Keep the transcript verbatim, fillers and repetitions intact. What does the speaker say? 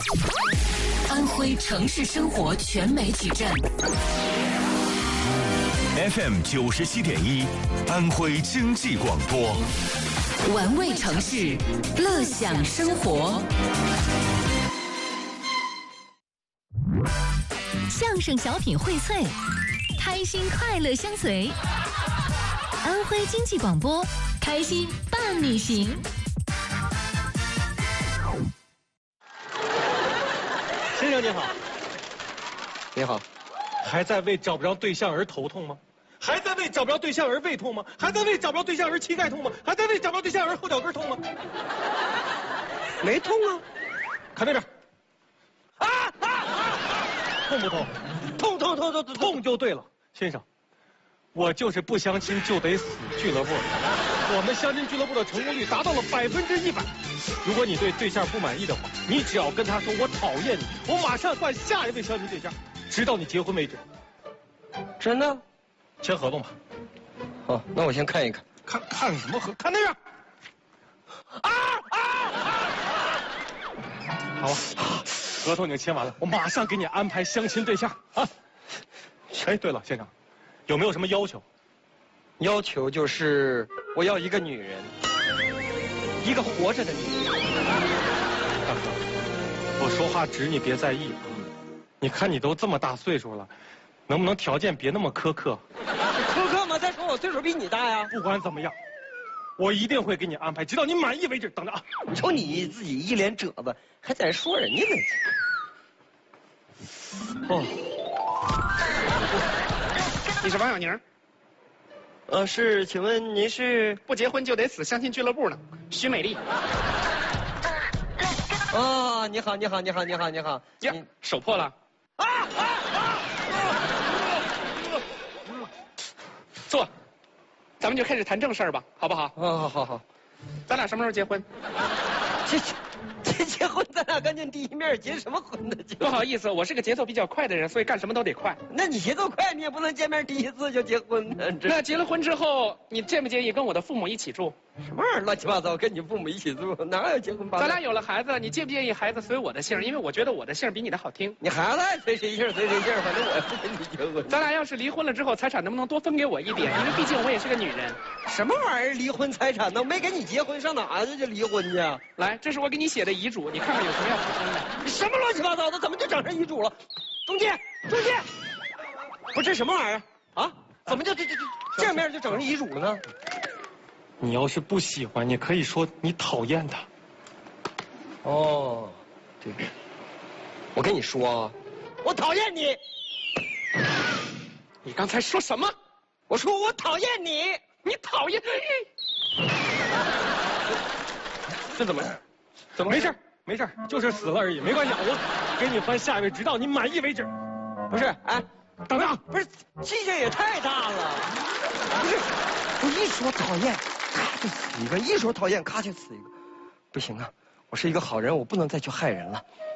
安徽城市生活全媒体站 F M 九十七点一，安徽经济广播， 玩味城市，乐享生活。 相声小品荟萃，开心快乐相随。安徽经济广播，开心伴你行。 先生你好， 你好， 还在为找不着对象而头痛吗？还在为找不着对象而胃痛吗？还在为找不着对象而膝盖痛吗？还在为找不着对象而后脚跟痛吗？ 没痛啊， 看那边。啊啊啊！痛不痛？ 痛痛痛痛痛痛就对了，先生，我就是不相亲就得死俱乐部。我们相亲俱乐部的成功率达到了百分之一百。如果你对对象不满意的话，你只要跟他说我讨厌你，我马上换下一位相亲对象，直到你结婚为止。 真的？ 签合同吧。 好，那我先看一看。 看看什么合？看那边。啊啊啊！好吧，合同已经签完了，我马上给你安排相亲对象啊。哎，对了，先生，有没有什么要求？ 要求就是我要一个女人，一个活着的女人。 大哥，我说话直，你别在意。你看你都这么大岁数了，能不能条件别那么苛刻？ 苛刻吗？再说我岁数比你大呀。 不管怎么样，我一定会给你安排，直到你满意为止。等着啊！ 你瞅你自己一脸褶子，还在这说人家呢。 哦， 你是王小宁？ 呃，是，请问您是？ 不结婚就得死相亲俱乐部呢？徐美丽。 啊，你好，你好，你好，你好，你好。 呀，手破了。啊啊啊！坐，咱们就开始谈正事儿吧，好不好？ 好好好好。 咱俩什么时候结婚？ 这这结婚，咱俩赶紧第一面结什么婚呢？ 不好意思，我是个节奏比较快的人，所以干什么都得快。 那你节奏快，你也不能见面第一次就结婚呢。 那结了婚之后，你介不介意跟我的父母一起住？ 什么玩意儿乱七八糟，跟你父母一起住，哪有结婚八？ 咱俩有了孩子，你介不介意孩子随我的姓？因为我觉得我的姓比你的好听。 你孩子爱随谁姓随谁姓，反正我也不跟你结婚。 咱俩要是离婚了之后，财产能不能多分给我一点？因为毕竟我也是个女人。 什么玩意儿离婚财产呢？没跟你结婚，上哪去就离婚去？ 来，这是我给你写的遗嘱，你看看有什么要补充的。 什么乱七八糟的？怎么就整上遗嘱了？中介，中介，不是这什么玩意儿啊？怎么就这这这见面就整上遗嘱了呢？ 你要是不喜欢，你可以说你讨厌他。 哦，对，我跟你说啊，我讨厌你。 你刚才说什么？ 我说我讨厌你， 你讨厌？ 这怎么？怎么没事没事就是死了而已，没关系，我给你换下一位，直到你满意为止。 不是，哎， 等着啊！ 不是，气性也太大了。不是，我一说讨厌，咔就死一个；一说讨厌，咔就死一个。不行啊，我是一个好人，我不能再去害人了。